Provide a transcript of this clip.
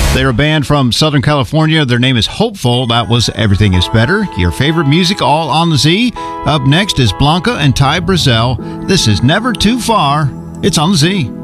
They're a band from Southern California. Their name is Hopeful. That was Everything Is Better. Your favorite music all on the Z. Up next is Blanca and Ty Brazel. This is Never Too Far. It's on the Z.